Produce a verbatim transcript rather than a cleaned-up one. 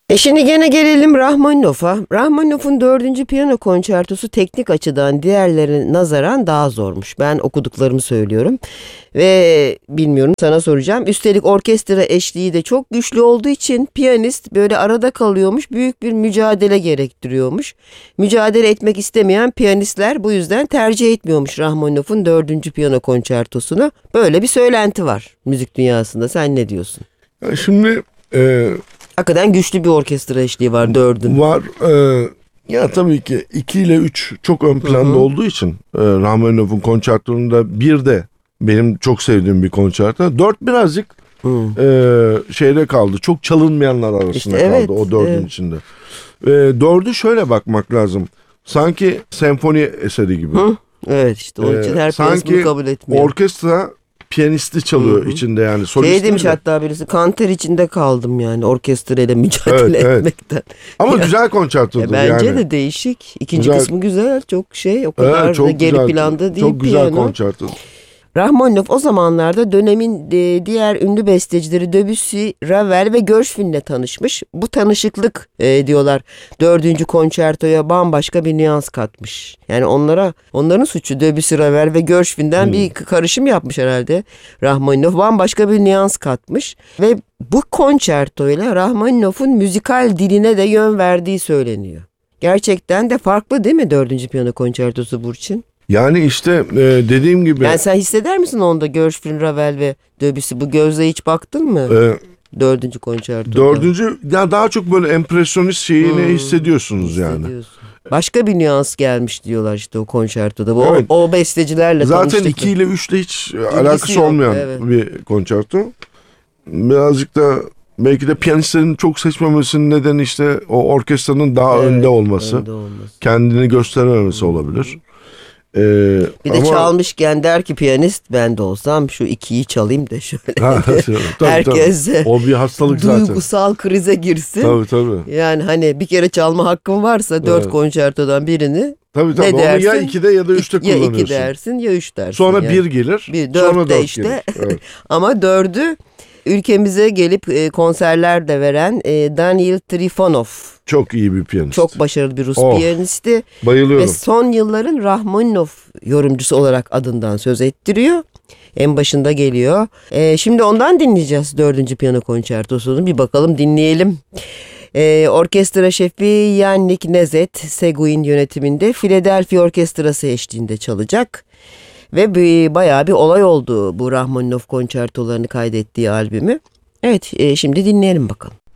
E şimdi gene gelelim Rahmaninov'a. Rahmaninov'un dördüncü piyano konçertosu teknik açıdan diğerlerine nazaran daha zormuş. Ben okuduklarımı söylüyorum ve bilmiyorum, sana soracağım. Üstelik orkestra eşliği de çok güçlü olduğu için piyanist böyle arada kalıyormuş, büyük bir mücadele gerektiriyormuş. Mücadele etmek istemeyen piyanistler bu yüzden tercih etmiyormuş Rahmaninov'un dördüncü piyano konçertosunu. Böyle bir söylenti var müzik dünyasında. Sen ne diyorsun? Ya şimdi... E... Hakikaten güçlü bir orkestra eşliği var dördün. Var. E, ya tabii ki iki ile üç çok ön planda, hı hı, olduğu için e, Rahmaninov'un konçertolarında bir de benim çok sevdiğim bir konçerto. Dört birazcık e, şeyde kaldı. Çok çalınmayanlar arasında işte, kaldı, evet, o dördün evet. içinde. E, dördü şöyle bakmak lazım. Sanki senfoni eseri gibi. Hı? Evet, işte onun için her piyanist bunu kabul etmiyor. Sanki orkestra piyanisti çalıyor, hı hı, içinde yani. Şey demiş de. Hatta birisi, kanter içinde kaldım yani orkestrayla mücadele evet, etmekten. Evet. Ama ya, güzel konçertodur bence yani. Bence de değişik. İkinci güzel. Kısmı güzel. Çok şey, o kadar evet, da geri güzel, planda değil. Çok güzel konçertodur. Rahmaninov o zamanlarda dönemin diğer ünlü bestecileri Debussy, Ravel ve Gershwin'le tanışmış. Bu tanışıklık e, diyorlar dördüncü konçertoya bambaşka bir nüans katmış. Yani onlara, onların suçu Debussy, Ravel ve Gershwin'den hmm. bir karışım yapmış herhalde. Rahmaninov bambaşka bir nüans katmış ve bu konçertoyla Rahmaninov'un müzikal diline de yön verdiği söyleniyor. Gerçekten de farklı değil mi dördüncü piyano konçertosu Burçin? Yani işte e, dediğim gibi. Yani sen hisseder misin onda Gershwin, Ravel ve Debussy? Bu gözle hiç baktın mı? Ee, Dördüncü konçertoda. Dördüncü, ya daha çok böyle empresyonist şeyini hmm, hissediyorsunuz yani. Başka bir nüans gelmiş diyorlar işte o konçertoda. O, evet. o bestecilerle zaten tanıştık. iki ile üçle hiç İlgisi alakası yok, olmayan evet. bir konçerto. Birazcık da belki de piyanistlerin çok seçmemesinin nedeni işte o orkestranın daha evet, önde olması. Önde olması. Kendini gösterememesi hmm. olabilir. Ee, bir de ama... çalmışken der ki piyanist, ben de olsam şu ikiyi çalayım da şöyle. Ha, tabii, herkes tabii. O bir hastalık duygusal zaten. Duygusal krize girsin. Tabii tabii. Yani hani bir kere çalma hakkın varsa dört evet. konçertodan birini tabii, tabii. ne dersin? Onu ya ikide ya da üçte ya kullanıyorsun. Ya iki dersin ya üç dersin. Sonra yani. bir gelir. Bir, dört sonra dört işte. Gelir. Evet. Ama dördü ülkemize gelip e, konserler de veren e, Daniil Trifonov. Çok iyi bir piyanist. Çok başarılı bir Rus oh, piyanisti. Bayılıyorum. Ve son yılların Rahmaninov yorumcusu olarak adından söz ettiriyor. En başında geliyor. E, şimdi ondan dinleyeceğiz dördüncü piyano konçertosunu. Bir bakalım, dinleyelim. E, orkestra şefi Yannick Nézet-Séguin yönetiminde Philadelphia Orkestrası eşliğinde çalacak. Ve bir, bayağı bir olay oldu bu Rahmaninov konçertolarını kaydettiği albümü. Evet, e, şimdi dinleyelim bakalım.